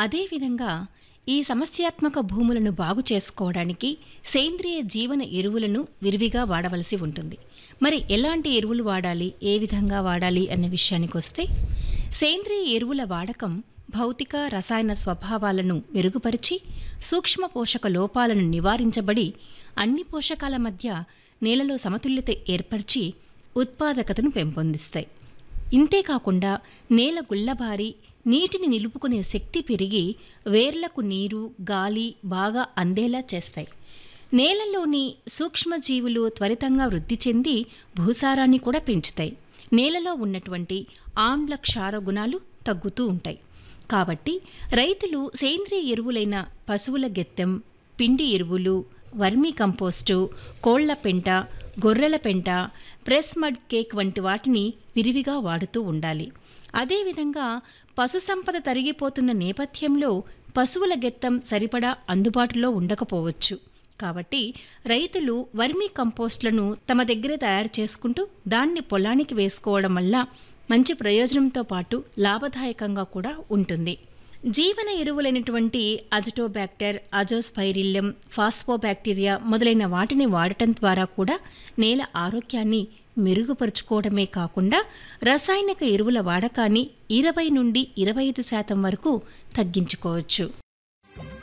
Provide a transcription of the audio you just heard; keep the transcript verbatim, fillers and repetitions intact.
అదేవిధంగా ఈ సమస్యాత్మక భూములను బాగు చేసుకోవడానికి సేంద్రియ జీవన ఎరువులను విరివిగా వాడవలసి ఉంటుంది. మరి ఎలాంటి ఎరువులు వాడాలి, ఏ విధంగా వాడాలి అనే విషయానికొస్తే, సేంద్రియ ఎరువుల వాడకం భౌతిక రసాయన స్వభావాలను మెరుగుపరిచి సూక్ష్మ పోషక లోపాలను నివారించబడి అన్ని పోషకాల మధ్య నేలలో సమతుల్యత ఏర్పరిచి ఉత్పాదకతను పెంపొందిస్తాయి. ఇంతేకాకుండా నేల గుల్లబారి నీటిని నిలుపుకునే శక్తి పెరిగి వేర్లకు నీరు, గాలి బాగా అందేలా చేస్తాయి. నేలలోని సూక్ష్మజీవులు త్వరితంగా వృద్ధి చెంది భూసారాన్ని కూడా పెంచుతాయి. నేలలో ఉన్నటువంటి ఆమ్ల క్షార గుణాలు తగ్గుతూ ఉంటాయి. కాబట్టి రైతులు సేంద్రియ ఎరువులైన పశువుల గెత్తెం, పిండి ఎరువులు, వర్మీ కంపోస్టు, కోళ్ల పెంట, గొర్రెల పెంట, ప్రెస్ మడ్ కేక్ వంటి వాటిని విరివిగా వాడుతూ ఉండాలి. అదేవిధంగా పశుసంపద తరిగిపోతున్న నేపథ్యంలో పశువుల గెత్తం సరిపడా అందుబాటులో ఉండకపోవచ్చు. కాబట్టి రైతులు వర్మీ కంపోస్ట్లను తమ దగ్గరే తయారు చేసుకుంటూ దాన్ని పొలానికి వేసుకోవడం వల్ల మంచి ప్రయోజనంతో పాటు లాభదాయకంగా కూడా ఉంటుంది. జీవన ఎరువులైనటువంటి అజటోబ్యాక్టర్, అజోస్పైరిల్లం, ఫాస్ఫోబ్యాక్టీరియా మొదలైన వాటిని వాడటం ద్వారా కూడా నేల ఆరోగ్యాన్ని మెరుగుపరుచుకోవడమే కాకుండా రసాయనిక ఎరువుల వాడకాన్ని ఇరవై నుండి ఇరవై ఐదు శాతం వరకు తగ్గించుకోవచ్చు.